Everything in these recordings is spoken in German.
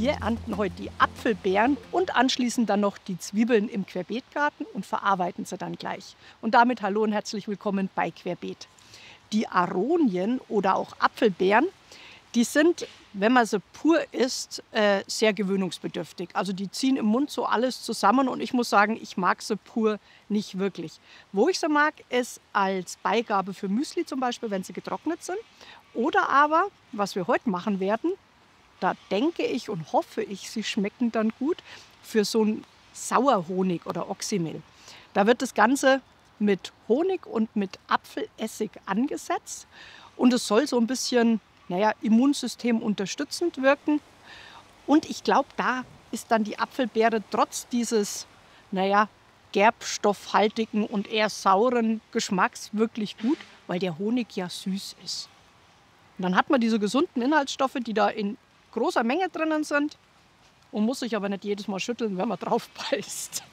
Wir ernten heute die Apfelbeeren und anschließend dann noch die Zwiebeln im Querbeetgarten und verarbeiten sie dann gleich. Und damit hallo und herzlich willkommen bei Querbeet. Die Aronien oder auch Apfelbeeren, die sind, wenn man sie pur isst, sehr gewöhnungsbedürftig. Also die ziehen im Mund so alles zusammen und ich muss sagen, ich mag sie pur nicht wirklich. Wo ich sie mag, ist als Beigabe für Müsli zum Beispiel, wenn sie getrocknet sind. Oder aber, was wir heute machen werden, da denke ich und hoffe ich, sie schmecken dann gut, für so einen Sauerhonig oder Oxymehl. Da wird das Ganze mit Honig und mit Apfelessig angesetzt und es soll so ein bisschen Immunsystem unterstützend wirken. Und ich glaube, da ist dann die Apfelbeere trotz dieses, gerbstoffhaltigen und eher sauren Geschmacks wirklich gut, weil der Honig ja süß ist. Und dann hat man diese gesunden Inhaltsstoffe, die da in großer Menge drinnen sind und muss sich aber nicht jedes Mal schütteln, wenn man drauf beißt.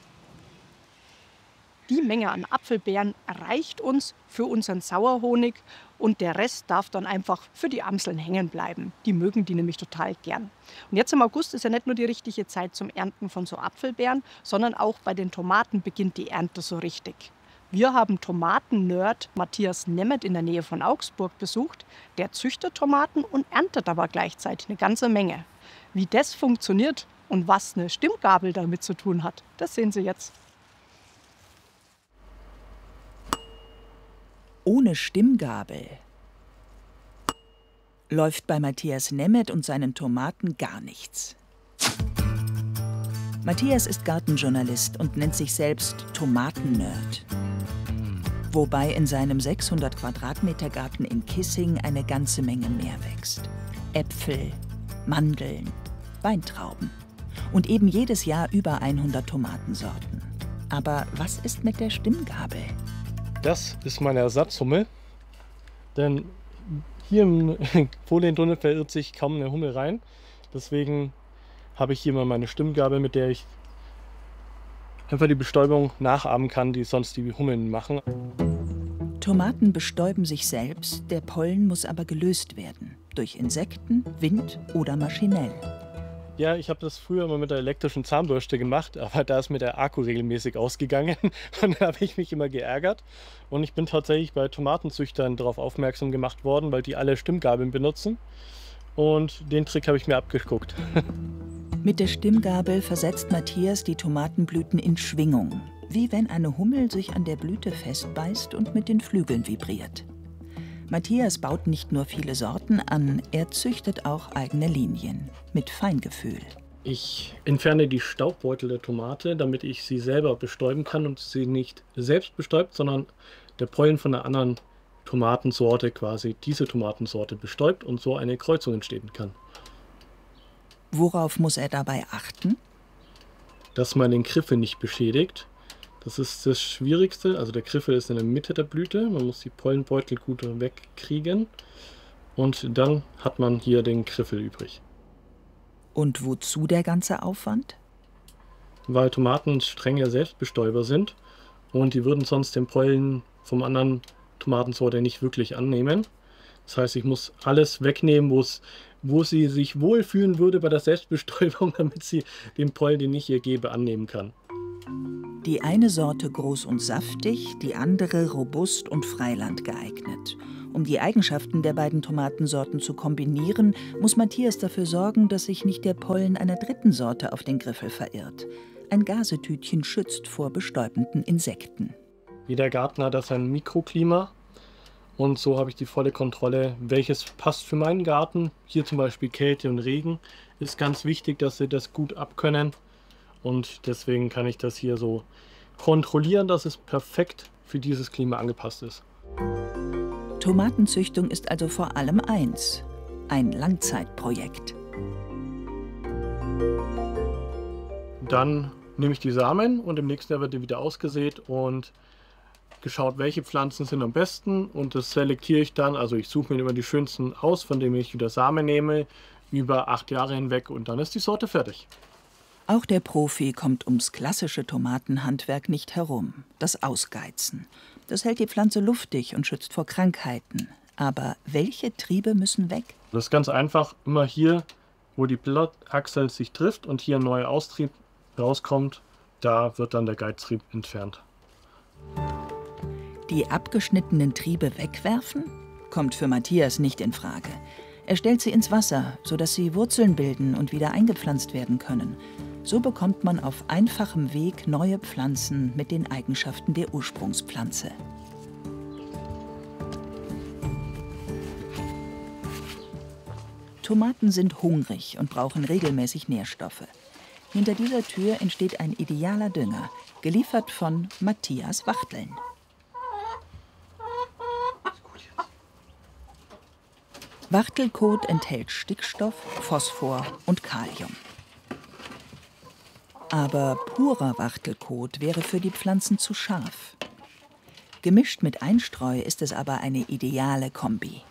Die Menge an Apfelbeeren reicht uns für unseren Sauerhonig und der Rest darf dann einfach für die Amseln hängen bleiben. Die mögen die nämlich total gern. Und jetzt im August ist ja nicht nur die richtige Zeit zum Ernten von so Apfelbeeren, sondern auch bei den Tomaten beginnt die Ernte so richtig. Wir haben Tomaten-Nerd Matthias Nemeth in der Nähe von Augsburg besucht. Der züchtet Tomaten und erntet aber gleichzeitig eine ganze Menge. Wie das funktioniert und was eine Stimmgabel damit zu tun hat, das sehen Sie jetzt. Ohne Stimmgabel läuft bei Matthias Nemeth und seinen Tomaten gar nichts. Matthias ist Gartenjournalist und nennt sich selbst Tomaten-Nerd. Wobei in seinem 600 Quadratmeter Garten in Kissing eine ganze Menge mehr wächst. Äpfel, Mandeln, Weintrauben und eben jedes Jahr über 100 Tomatensorten. Aber was ist mit der Stimmgabel? Das ist meine Ersatzhummel, denn hier im Folientunnel verirrt sich kaum eine Hummel rein. Deswegen habe ich hier mal meine Stimmgabel, mit der ich einfach die Bestäubung nachahmen kann, die sonst die Hummeln machen. Tomaten bestäuben sich selbst, der Pollen muss aber gelöst werden. Durch Insekten, Wind oder maschinell. Ja, ich habe das früher immer mit der elektrischen Zahnbürste gemacht, aber da ist mir der Akku regelmäßig ausgegangen und da habe ich mich immer geärgert. Und ich bin tatsächlich bei Tomatenzüchtern darauf aufmerksam gemacht worden, weil die alle Stimmgabeln benutzen. Und den Trick habe ich mir abgeguckt. Mit der Stimmgabel versetzt Matthias die Tomatenblüten in Schwingung, wie wenn eine Hummel sich an der Blüte festbeißt und mit den Flügeln vibriert. Matthias baut nicht nur viele Sorten an, er züchtet auch eigene Linien mit Feingefühl. Ich entferne die Staubbeutel der Tomate, damit ich sie selber bestäuben kann und sie nicht selbst bestäubt, sondern der Pollen von einer anderen Tomatensorte quasi diese Tomatensorte bestäubt und so eine Kreuzung entstehen kann. Worauf muss er dabei achten? Dass man den Griffel nicht beschädigt. Das ist das Schwierigste. Also der Griffel ist in der Mitte der Blüte. Man muss die Pollenbeutel gut wegkriegen. Und dann hat man hier den Griffel übrig. Und wozu der ganze Aufwand? Weil Tomaten strenge Selbstbestäuber sind. Und die würden sonst den Pollen vom anderen Tomatensorte nicht wirklich annehmen. Das heißt, ich muss alles wegnehmen, wo sie sich wohlfühlen würde bei der Selbstbestäubung, damit sie den Pollen, den ich ihr gebe, annehmen kann. Die eine Sorte groß und saftig, die andere robust und Freiland geeignet. Um die Eigenschaften der beiden Tomatensorten zu kombinieren, muss Matthias dafür sorgen, dass sich nicht der Pollen einer dritten Sorte auf den Griffel verirrt. Ein Gasetütchen schützt vor bestäubenden Insekten. Jeder Garten hat sein Mikroklima und so habe ich die volle Kontrolle, welches passt für meinen Garten. Hier zum Beispiel Kälte und Regen ist ganz wichtig, dass sie das gut abkönnen. Und deswegen kann ich das hier so kontrollieren, dass es perfekt für dieses Klima angepasst ist. Tomatenzüchtung ist also vor allem eins: ein Langzeitprojekt. Dann nehme ich die Samen und im nächsten Jahr wird die wieder ausgesät und geschaut, welche Pflanzen sind am besten. Und das selektiere ich dann. Also ich suche mir immer die schönsten aus, von denen ich wieder Samen nehme, über 8 Jahre hinweg und dann ist die Sorte fertig. Auch der Profi kommt ums klassische Tomatenhandwerk nicht herum. Das Ausgeizen. Das hält die Pflanze luftig und schützt vor Krankheiten. Aber welche Triebe müssen weg? Das ist ganz einfach. Immer hier, wo die Blattachsel sich trifft und hier ein neuer Austrieb rauskommt, da wird dann der Geiztrieb entfernt. Die abgeschnittenen Triebe wegwerfen? Kommt für Matthias nicht in Frage. Er stellt sie ins Wasser, sodass sie Wurzeln bilden und wieder eingepflanzt werden können. So bekommt man auf einfachem Weg neue Pflanzen mit den Eigenschaften der Ursprungspflanze. Tomaten sind hungrig und brauchen regelmäßig Nährstoffe. Hinter dieser Tür entsteht ein idealer Dünger, geliefert von Matthias Wachteln. Wachtelkot enthält Stickstoff, Phosphor und Kalium. Aber purer Wachtelkot wäre für die Pflanzen zu scharf. Gemischt mit Einstreu ist es aber eine ideale Kombi.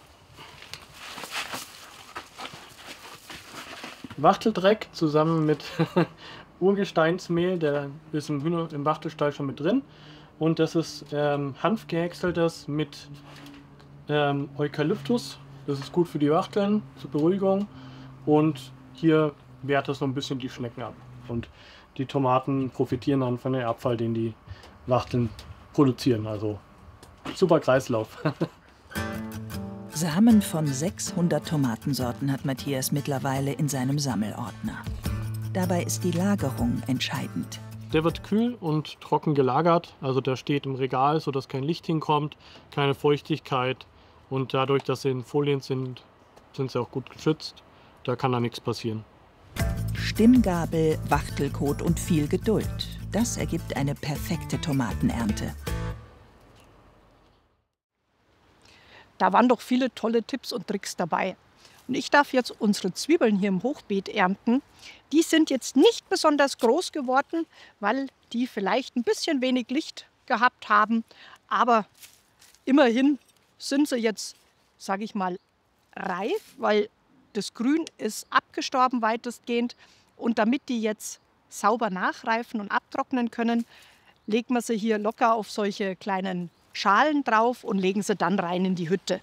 Wachteldreck zusammen mit Urgesteinsmehl, der ist im Wachtelstall schon mit drin. Und das ist Hanfgehäckseltes mit Eukalyptus. Das ist gut für die Wachteln, zur Beruhigung. Und hier wehrt das so ein bisschen die Schnecken ab. Und die Tomaten profitieren dann von dem Abfall, den die Wachteln produzieren. Also super Kreislauf. Samen von 600 Tomatensorten hat Matthias mittlerweile in seinem Sammelordner. Dabei ist die Lagerung entscheidend. Der wird kühl und trocken gelagert. Also der steht im Regal, sodass kein Licht hinkommt, keine Feuchtigkeit. Und dadurch, dass sie in Folien sind, sind sie auch gut geschützt. Da kann da nichts passieren. Stimmgabel, Wachtelkot und viel Geduld. Das ergibt eine perfekte Tomatenernte. Da waren doch viele tolle Tipps und Tricks dabei. Und ich darf jetzt unsere Zwiebeln hier im Hochbeet ernten. Die sind jetzt nicht besonders groß geworden, weil die vielleicht ein bisschen wenig Licht gehabt haben. Aber immerhin sind sie jetzt, sage ich mal, reif, weil das Grün ist abgestorben weitestgehend. Und damit die jetzt sauber nachreifen und abtrocknen können, legt man sie hier locker auf solche kleinen Schalen drauf und legen sie dann rein in die Hütte.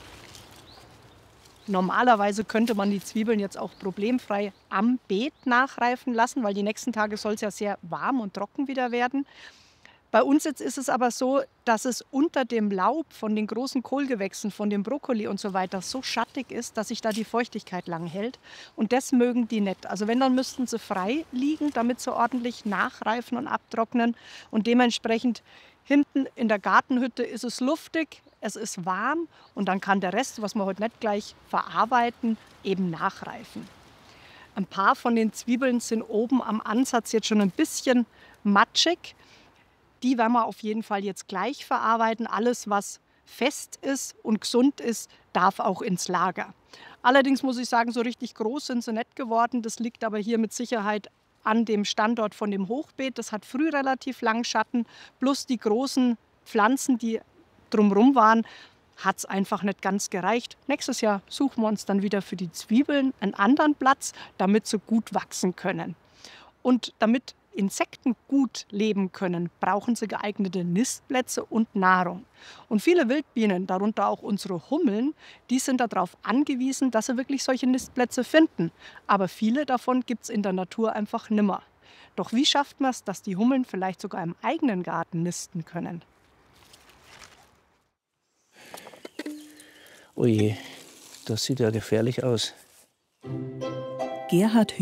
Normalerweise könnte man die Zwiebeln jetzt auch problemfrei am Beet nachreifen lassen, weil die nächsten Tage soll es ja sehr warm und trocken wieder werden. Bei uns jetzt ist es aber so, dass es unter dem Laub von den großen Kohlgewächsen, von dem Brokkoli und so weiter so schattig ist, dass sich da die Feuchtigkeit lang hält. Und das mögen die nicht. Also wenn, dann müssten sie frei liegen, damit sie ordentlich nachreifen und abtrocknen. Und dementsprechend hinten in der Gartenhütte ist es luftig, es ist warm und dann kann der Rest, was wir heute nicht gleich verarbeiten, eben nachreifen. Ein paar von den Zwiebeln sind oben am Ansatz jetzt schon ein bisschen matschig. Die werden wir auf jeden Fall jetzt gleich verarbeiten. Alles, was fest ist und gesund ist, darf auch ins Lager. Allerdings muss ich sagen, so richtig groß sind sie nicht geworden. Das liegt aber hier mit Sicherheit an dem Standort von dem Hochbeet. Das hat früh relativ lang Schatten. Plus die großen Pflanzen, die drumherum waren, hat es einfach nicht ganz gereicht. Nächstes Jahr suchen wir uns dann wieder für die Zwiebeln einen anderen Platz, damit sie gut wachsen können. Und damit Insekten gut leben können, brauchen sie geeignete Nistplätze und Nahrung. Und viele Wildbienen, darunter auch unsere Hummeln, die sind darauf angewiesen, dass sie wirklich solche Nistplätze finden. Aber viele davon gibt es in der Natur einfach nimmer. Doch wie schafft man es, dass die Hummeln vielleicht sogar im eigenen Garten nisten können? Oje, das sieht ja gefährlich aus. Gerhard